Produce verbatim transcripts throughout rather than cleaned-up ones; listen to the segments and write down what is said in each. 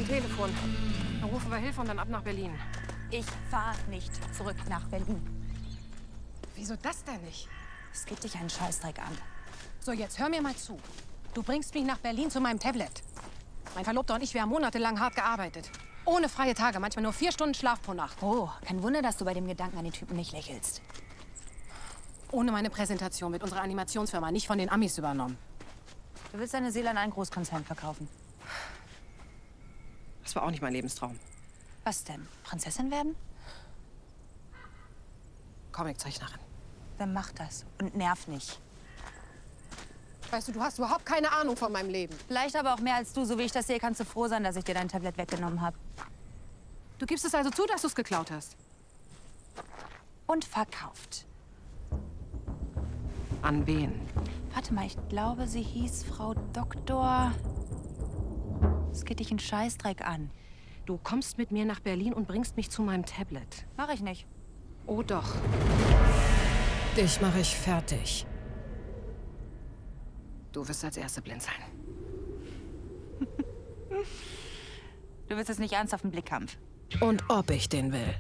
Telefon. Dann rufen wir Hilfe und dann ab nach Berlin. Ich fahr nicht zurück nach Berlin. Wieso das denn nicht? Es geht dich einen Scheißdreck an. So, jetzt hör mir mal zu. Du bringst mich nach Berlin zu meinem Tablet. Mein Verlobter und ich, wir haben monatelang hart gearbeitet. Ohne freie Tage, manchmal nur vier Stunden Schlaf pro Nacht. Oh, kein Wunder, dass du bei dem Gedanken an den Typen nicht lächelst. Ohne meine Präsentation wird unsere Animationsfirma nicht von den Amis übernommen. Du willst deine Seele an einen Großkonzern verkaufen. Das war auch nicht mein Lebenstraum. Was denn? Prinzessin werden? Comiczeichnerin. Dann mach das und nerv nicht. Weißt du, du hast überhaupt keine Ahnung von meinem Leben. Vielleicht aber auch mehr als du. So wie ich das sehe, kannst du froh sein, dass ich dir dein Tablet weggenommen habe. Du gibst es also zu, dass du es geklaut hast? Und verkauft. An wen? Warte mal, ich glaube, sie hieß Frau Doktor... Es geht dich einen Scheißdreck an. Du kommst mit mir nach Berlin und bringst mich zu meinem Tablet. Mach ich nicht. Oh doch. Dich mache ich fertig. Du wirst als Erste blind sein. Du willst jetzt nicht ernsthaft einen Blickkampf. Und ob ich den will.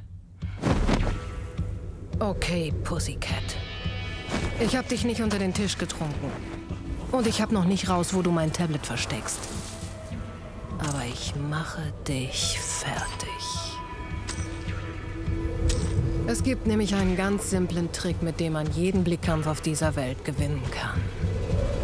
Okay, Pussycat. Ich hab dich nicht unter den Tisch getrunken. Und ich hab noch nicht raus, wo du mein Tablet versteckst. Aber ich mache dich fertig. Es gibt nämlich einen ganz simplen Trick, mit dem man jeden Blickkampf auf dieser Welt gewinnen kann.